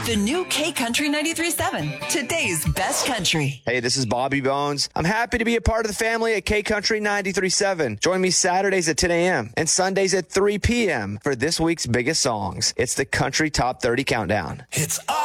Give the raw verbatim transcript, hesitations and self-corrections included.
The new K Country ninety-three point seven, today's best country. Hey, this is Bobby Bones. I'm happy to be a part of the family at K Country ninety-three point seven. Join me Saturdays at ten a.m. and Sundays at three p.m. for this week's biggest songs. It's the Country Top thirty Countdown. It's all